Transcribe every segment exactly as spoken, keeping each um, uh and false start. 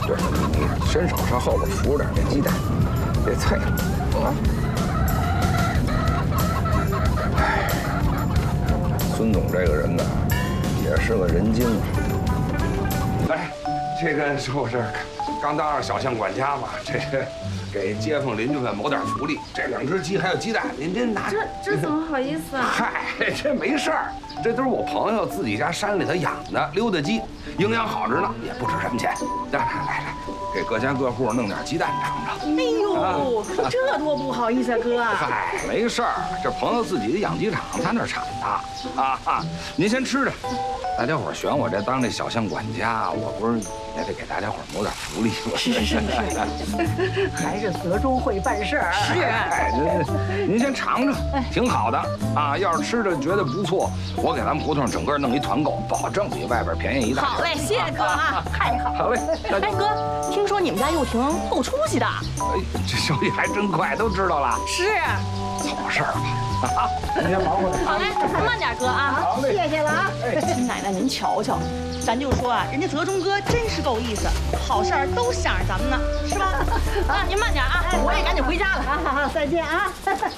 对，你伸手上后边扶着点这鸡蛋，别脆了啊！哎，孙总这个人呢，也是个人精啊。哎，这个是我这刚当上小巷管家嘛，这个给街坊邻居们谋点福利。这两只鸡还有鸡蛋，您您拿。 这这怎么好意思啊？ 嗨，这没事儿，这都是我朋友自己家山里头养的溜达鸡，营养好着呢，也不值什么钱。来来来来，给各家各户弄点鸡蛋尝尝。 哎呦，这多不好意思啊，哥。 嗨，没事儿，这朋友自己的养鸡场，他那儿产的啊哈。您先吃着，大家伙选我这当这小巷管家，我不是也得给大家伙谋点福利吗？ 是是是，还是泽中会办事儿。 是，哎，您您先尝尝，挺好的啊。要是吃着觉得不错，我给咱们胡同整个弄一团购，保证比外边便宜一大。 好嘞，谢谢哥啊，太好。 好嘞， 哎哥，听说你们家又挺够出息的。 哎，这消息还真快，都知道了。 是， 凑合事儿吧。啊，您先忙活着。 好嘞，慢点哥啊。 好嘞， 谢谢了啊。亲奶奶，您瞧瞧，咱就说啊，人家泽中哥真是够意思，好事儿都想着咱们呢，是吧？啊，您慢点啊，我也赶紧回家了。好好好，再见啊。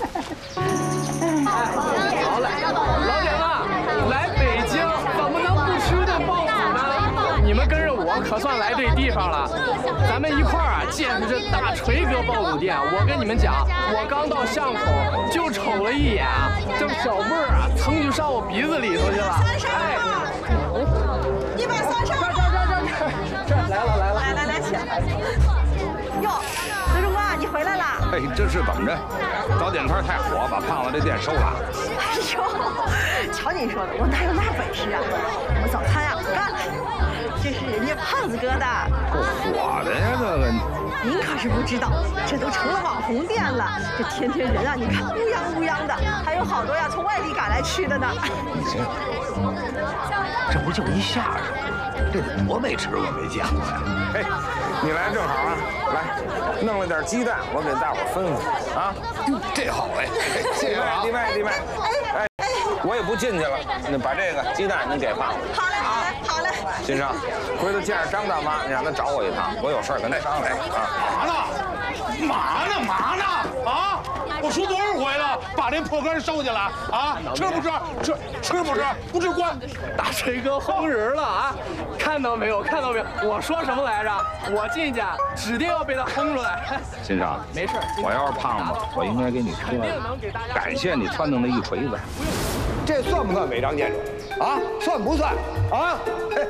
好嘞，老铁们，来北京怎么能不吃顿爆肚呢？你们跟着我可算来对地方了，咱们一块儿啊见识这大锤哥爆肚店。我跟你们讲，我刚到巷口就瞅了一眼啊，这小味儿啊蹭就上我鼻子里头去了。哎， 一百三十二。 这这这这这来了来了， 来来来，起来。哟，泽中哥，你回来啦？ 哎，这是怎么着？早点摊太火，把胖子这店收了。 哎呦，瞧你说的，我哪有那本事啊？我早餐呀不干了，这是人家胖子哥的。 够火的呀，这个。 您可是不知道，这都成了网红店了。这天天人啊，你看乌泱乌泱的，还有好多呀从外地赶来吃的呢。 你这，这不就一下子？这得多没吃过没见过呀！嘿，你来正好啊，来，弄了点鸡蛋，我给大伙分分啊。这好哎，谢谢啊，弟妹弟妹，哎哎，我也不进去了，那把这个鸡蛋您给胖子。 好嘞好嘞好嘞。 先生，回头见着张大妈，你让她找我一趟，我有事儿跟她商量啊。 嘛呢？嘛呢？嘛呢？啊！我说多少回了，把这破根收起来啊！吃不吃？吃吃不吃？不吃关！ 大锤哥轰人了啊！看到没有？看到没有？我说什么来着？我进去指定要被他轰出来。 先生， 没事， 我要是胖子，我应该给你说，感谢你撺弄那一锤子。 这算不算违章建筑啊？算不算啊？嘿。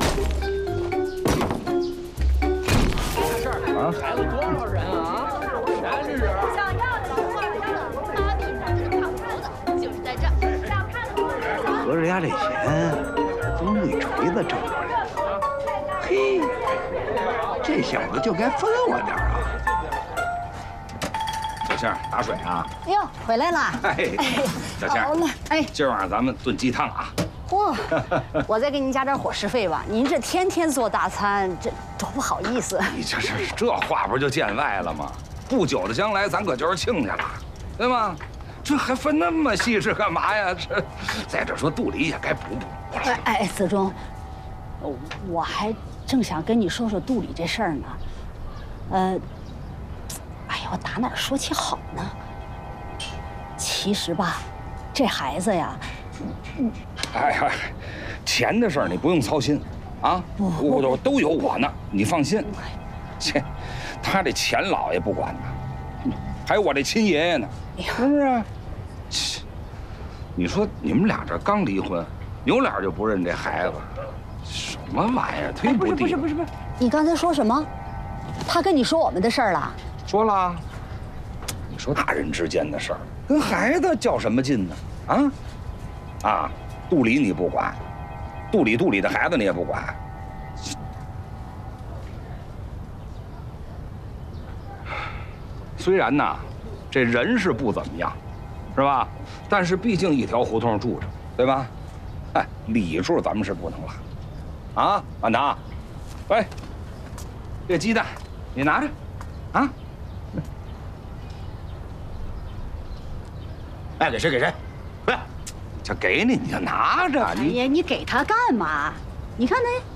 啊，孩子多少人啊？全是人。 想要的话，要芭比男士烫头的，就是在这。想看的。 合着家这钱都用一锤子挣出来的，嘿，这小子就该分我点啊！ 小杏，打水啊！ 哎呦，回来了！ 哎，小杏， 好嘞，哎， 今儿晚上咱们炖鸡汤啊！ 嚯，我再给您加点伙食费吧。您这天天做大餐，这多不好意思。 你这是这话不就见外了吗？不久的将来，咱可就是亲家了，对吗？这还分那么细是干嘛呀？这，再者说肚里也该补补了。 哎哎，泽中，我还正想跟你说说肚里这事儿呢。呃，哎呀，我打哪儿说起好呢？其实吧，这孩子呀， 嗯。哎呀，钱的事儿你不用操心，啊，我我都有我呢，你放心。切，他这钱老爷不管呢，还有我这亲爷爷呢，是不是？切，你说你们俩这刚离婚，扭脸就不认这孩子，什么玩意儿？忒不地。 不是不是不是不是，你刚才说什么？他跟你说我们的事儿了？ 说了。你说大人之间的事儿，跟孩子较什么劲呢？啊，啊。肚里你不管，肚里肚里的孩子你也不管。虽然呐，这人是不怎么样，是吧？但是毕竟一条胡同住着，对吧？哎，礼数咱们是不能落。啊，安达，喂，这鸡蛋你拿着，啊？ 爱给谁给谁，来。 这给你，你就拿着。 你你给他干嘛？你看那